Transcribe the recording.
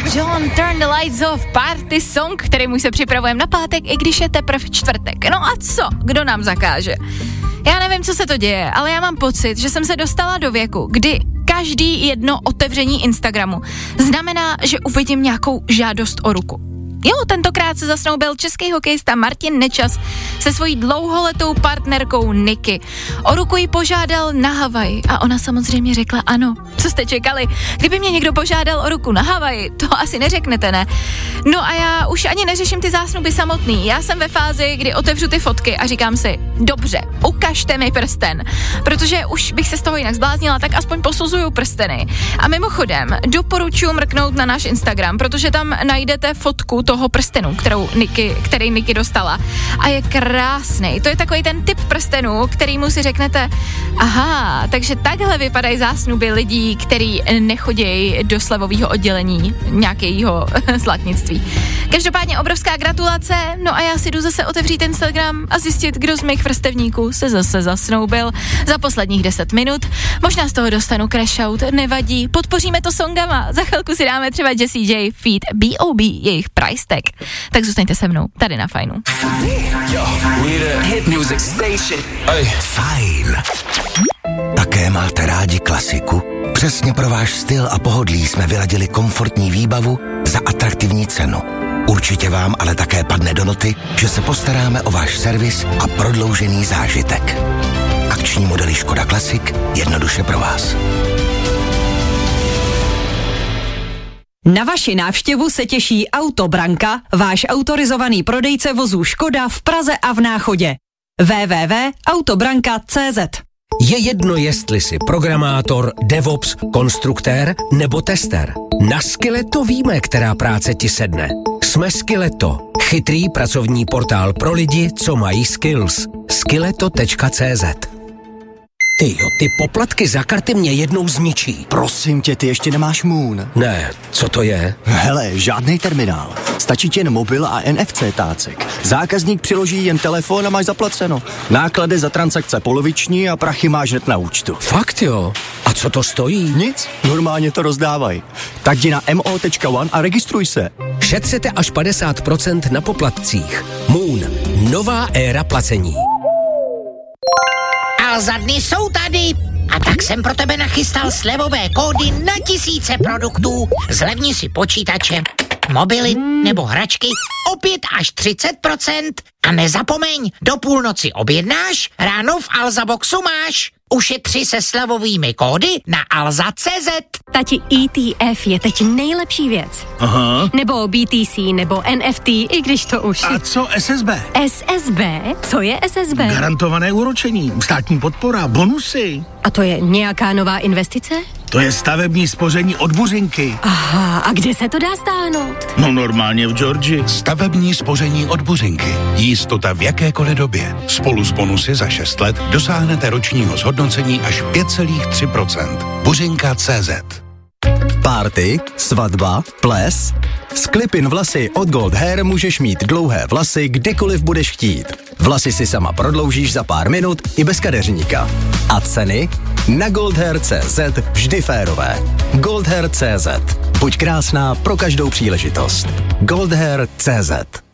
John, Turn the Lights Off, party song, kterýmu se připravujeme na pátek, i když je teprve čtvrtek. No a co? Kdo nám zakáže? Já nevím, co se to děje, ale já mám pocit, že jsem se dostala do věku, kdy každý jedno otevření Instagramu znamená, že uvidím nějakou žádost o ruku. Jo, tentokrát se zasnoubil český hokejista Martin Nečas se svojí dlouholetou partnerkou Niky. O ruku ji požádal na Havaji a ona samozřejmě řekla ano. Co jste čekali? Kdyby mě někdo požádal o ruku na Havaji, to asi neřeknete, ne? No a já už ani neřeším ty zásnuby samotný. Já jsem ve fázi, kdy otevřu ty fotky a říkám si, dobře, ukažte mi prsten, protože už bych se z toho jinak zbláznila, tak aspoň posuzuju prsteny. A mimochodem, doporučuji mrknout na náš Instagram, protože tam najdete fotku toho prstenu, který Niky dostala. A je krásný. To je takový ten typ prstenu, kterýmu si řeknete, aha, takže takhle vypadají zásnuby lidí, který nechodějí do slevového oddělení nějakého zlatnictví. Každopádně obrovská gratulace, no a já si jdu zase otevřít Instagram a zjistit, kdo z mých vrstevníků se zase zasnoubil za posledních 10 minut. Možná z toho dostanu crashout, nevadí, podpoříme to songama. Za chvilku si dáme třeba Jessie J feat. B.O.B. jejich Price Tag. Tak zůstaňte se mnou, tady na Fajnu. Hit music station. Fajn. Také máte rádi klasiku? Přesně pro váš styl a pohodlí jsme vyladili komfortní výbavu za atraktivní cenu. Určitě vám ale také padne do noty, že se postaráme o váš servis a prodloužený zážitek. Akční modely Škoda Classic jednoduše pro vás. Na vaši návštěvu se těší Autobranka, váš autorizovaný prodejce vozů Škoda v Praze a v Náchodě. www.autobranka.cz. Je jedno, jestli jsi programátor, DevOps, konstruktér nebo tester. Na Skilleto víme, která práce ti sedne. Jsme Skilleto, chytrý pracovní portál pro lidi, co mají skills. Skilleto.cz. Ty poplatky za karty mě jednou zničí. Prosím tě, ty ještě nemáš Moon. Ne, co to je? Hele, žádnej terminál. Stačí ti jen mobil a NFC tácek. Zákazník přiloží jen telefon a máš zaplaceno. Náklady za transakce poloviční a prachy máš hned na účtu. Fakt jo? A co to stojí? Nic, normálně to rozdávají. Tak jdi na mo.one a registruj se. Šetřete až 50% na poplatcích. Moon, nová éra placení. Alza dny jsou tady a tak jsem pro tebe nachystal slevové kódy na tisíce produktů. Zlevni si počítače, mobily nebo hračky o 5 až 30% a nezapomeň, do půlnoci objednáš, ráno v Alza Boxu máš. Ušetři se slevovými kódy na alza.cz. Tati, ETF je teď nejlepší věc. Aha. Nebo BTC, nebo NFT, i když to už... A co SSB? SSB? Co je SSB? Garantované úročení, státní podpora, bonusy. A to je nějaká nová investice? To je stavební spoření od Buřinky. Aha, a kde se to dá stáhnout? No normálně v Georgii. Stavební spoření od Buřinky. Jistota v jakékoliv době. Spolu s bonusy za 6 let dosáhnete ročního zhodnocení až 5,3%. Buřinka.cz. Party, svatba, ples. S Clip-in vlasy od Gold Hair můžeš mít dlouhé vlasy kdykoliv budeš chtít. Vlasy si sama prodloužíš za pár minut i bez kadeřníka. A ceny? Na goldhair.cz vždy férové. Goldhair.cz. Buď krásná pro každou příležitost. Goldhair.cz.